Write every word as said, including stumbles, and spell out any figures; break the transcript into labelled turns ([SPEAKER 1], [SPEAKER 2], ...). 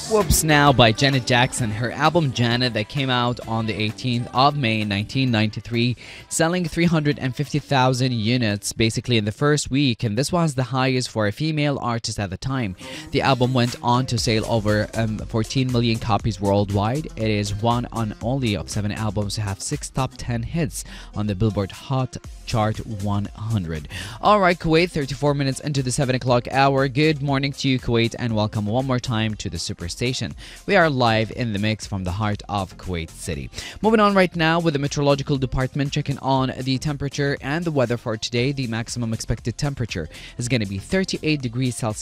[SPEAKER 1] Whoops Now by Janet Jackson. Her album Janet that came out on the eighteenth of May nineteen ninety-three, selling three hundred fifty thousand units basically in the first week, and this was the highest for a female artist at the time. The album went on to sell over um, fourteen million copies worldwide. It is one on only of seven albums to have six top ten hits on the Billboard Hot Chart one hundred. Alright Kuwait, thirty-four minutes into the seven o'clock hour. Good morning to you Kuwait, and welcome one more time to the Super Station. We are live in the mix from the heart of Kuwait City. Moving on right now with the meteorological department, checking on the temperature and the weather for today. The maximum expected temperature is going to be thirty-eight degrees Celsius